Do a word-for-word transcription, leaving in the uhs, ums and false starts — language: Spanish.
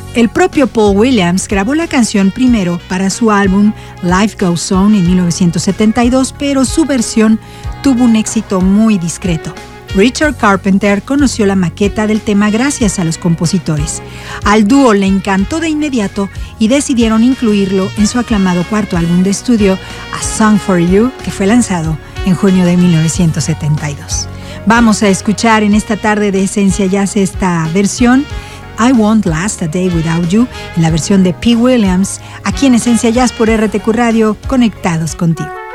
El propio Paul Williams grabó la canción primero para su álbum Life Goes On en mil novecientos setenta y dos, pero su versión tuvo un éxito muy discreto. Richard Carpenter conoció la maqueta del tema gracias a los compositores. Al dúo le encantó de inmediato y decidieron incluirlo en su aclamado cuarto álbum de estudio, A Song for You, que fue lanzado en junio de mil novecientos setenta y dos. Vamos a escuchar en esta tarde de Esencia Jazz esta versión, I Won't Last a Day Without You, en la versión de P. Williams, aquí en Esencia Jazz por R T Q Radio, conectados contigo.